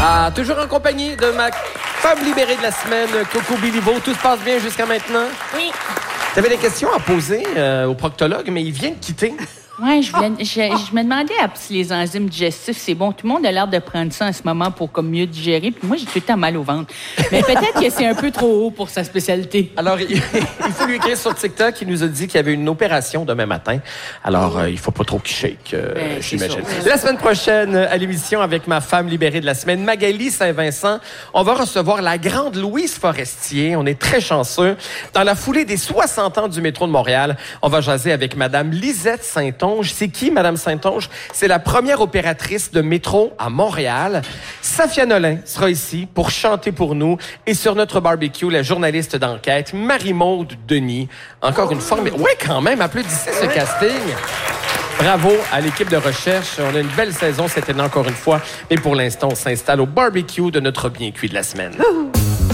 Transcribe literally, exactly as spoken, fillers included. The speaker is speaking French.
Ah, toujours en compagnie de ma femme libérée de la semaine, Coco Béliveau. Tout se passe bien jusqu'à maintenant? Oui. Tu avais des questions à poser euh, au proctologue, mais il vient de quitter. Oui, je, je, je me demandais si les enzymes digestifs, c'est bon. Tout le monde a l'air de prendre ça en ce moment pour comme mieux digérer. Puis moi, j'ai tout le temps mal au ventre. Mais peut-être que c'est un peu trop haut pour sa spécialité. Alors, il, il faut lui écrire sur TikTok. Il nous a dit qu'il y avait une opération demain matin. Alors, euh, il faut pas trop qu'il shake, euh, Ben, j'imagine. ça. La semaine prochaine, à l'émission avec ma femme libérée de la semaine, Magali Saint-Vincent, on va recevoir la grande Louise Forestier. On est très chanceux. Dans la foulée des soixante ans du métro de Montréal, on va jaser avec Madame Lisette Saint-Onge. C'est qui, Madame Saint-Onge? C'est la première opératrice de métro à Montréal. Safia Nolin sera ici pour chanter pour nous. Et sur notre barbecue, la journaliste d'enquête, Marie-Maude Denis. Encore une fois, mais oui, quand même, applaudissez ce casting. Bravo à l'équipe de recherche. On a une belle saison cette année encore une fois. Mais pour l'instant, on s'installe au barbecue de notre bien cuit de la semaine.